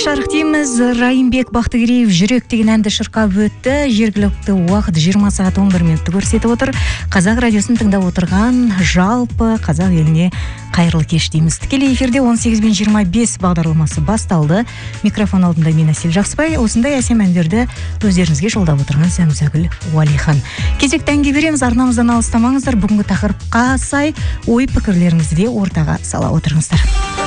жарық дейміз. Райымбек Бақтыгереев жүрек деген әнді шырқап өтті. Жергілікті уақыт 20 сағат 11 минутты көрсетіп отыр. Қазақ радиосын тыңдап отырған жалпы қазақ еліне қайырлы кеш дейміз. Тікелей эфирде 18-25 бағдарламасы басталды. Микрофон алдында мен Әсел Жақсыбай. Осындай әсем әндерді өздеріңізге жолдап отырған Сәмзәгүл Уалихан. Кезекті әнге береміз. Арнамыздан алыстамаңыздар. Бүгінгі тақырыпқа сай ой пікірлеріңізді де ортаға сала отырыңыздар.